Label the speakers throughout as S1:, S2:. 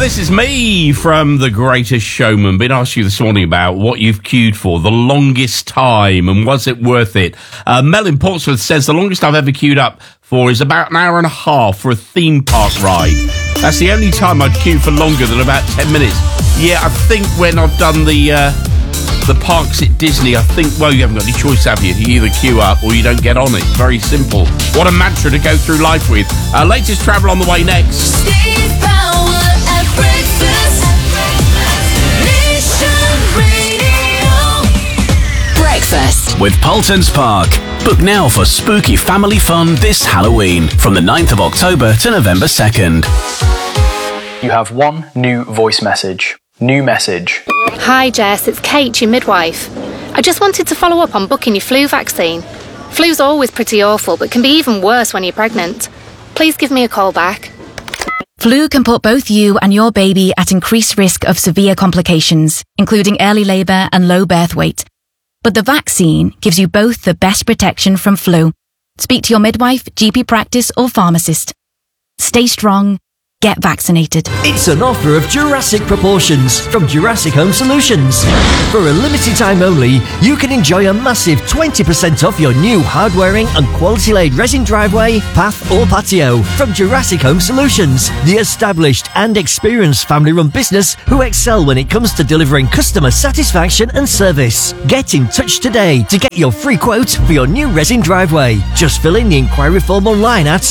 S1: This is me from The Greatest Showman. Been asked you this morning about what you've queued for the longest time and was it worth it? Mel in Portsmouth says the longest I've ever queued up for is about an hour and a half for a theme park ride. That's the only time I'd queue for longer than about 10 minutes. Yeah, I think when I've done the parks at Disney, I think, well, you haven't got any choice, have you? You either queue up or you don't get on it. Very simple. What a mantra to go through life with. Latest travel on the way next.
S2: Steve Power at breakfast. Nation Radio. Breakfast
S3: with Paultons Park. Book now for spooky family fun this Halloween from the 9th of October to November 2nd.
S4: You have one new voice message. New message.
S5: Hi Jess, it's Kate, your midwife. I just wanted to follow up on booking your flu vaccine. Flu's always pretty awful, but can be even worse when you're pregnant. Please give me a call back.
S6: Flu can put both you and your baby at increased risk of severe complications, including early labour and low birth weight. But the vaccine gives you both the best protection from flu. Speak to your midwife, GP practice or pharmacist. Stay strong. Get vaccinated.
S7: It's an offer of Jurassic proportions from Jurassic Home Solutions. For a limited time only, you can enjoy a massive 20% off your new hard-wearing and quality-laid resin driveway, path or patio from Jurassic Home Solutions, the established and experienced family-run business who excel when it comes to delivering customer satisfaction and service. Get in touch today to get your free quote for your new resin driveway. Just fill in the inquiry form online at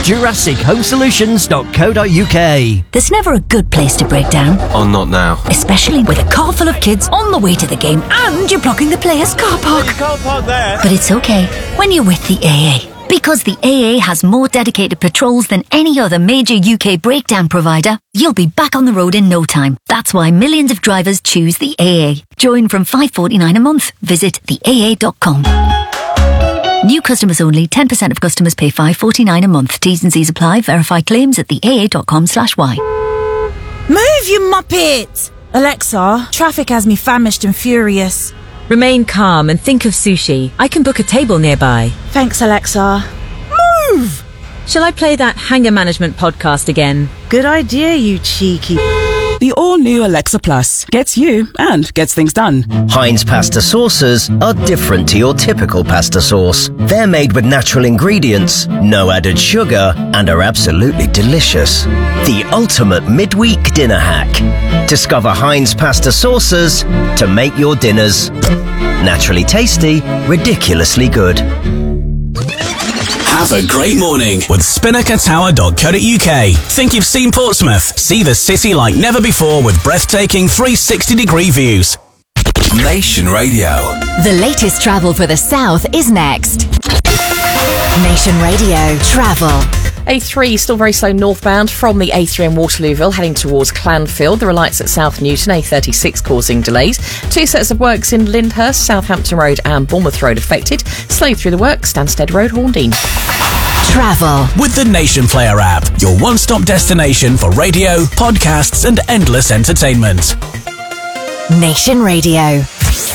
S7: jurassichomesolutions.co.uk.
S8: There's never a good place to break down.
S9: Oh, not now.
S8: Especially with a car full of kids on the way to the game and you're blocking the players' car park.
S1: You can't park there.
S8: But it's okay when you're with the AA. Because the AA has more dedicated patrols than any other major UK breakdown provider, you'll be back on the road in no time. That's why millions of drivers choose the AA. Join from $5.49 a month. Visit theaa.com. New customers only. 10% of customers pay $5.49 a month. T's and C's apply. Verify claims at theaa.com/y.
S10: Move, you muppet! Alexa, traffic has me famished and furious.
S11: Remain calm and think of sushi. I can book a table nearby.
S10: Thanks, Alexa. Move!
S11: Shall I play that Hanger Management podcast again?
S10: Good idea, you cheeky...
S12: The all-new Alexa Plus gets you and gets things done.
S13: Heinz pasta sauces are different to your typical pasta sauce. They're made with natural ingredients, no added sugar, and are absolutely delicious. The ultimate midweek dinner hack. Discover Heinz pasta sauces to make your dinners naturally tasty, ridiculously good.
S3: Have a great morning with spinnakertower.co.uk. Think you've seen Portsmouth? See the city like never before with breathtaking 360-degree views.
S2: Nation Radio.
S14: The latest travel for the south is next. Nation Radio Travel.
S15: A3 still very slow northbound from the A3 in Waterlooville heading towards Clanfield. There are lights at South Newton, A36 causing delays. Two sets of works in Lyndhurst, Southampton Road and Bournemouth Road affected. Slow through the work, Stansted Road, Horndean.
S14: Travel
S3: with the Nation Player app, your one-stop destination for radio, podcasts and endless entertainment.
S14: Nation Radio.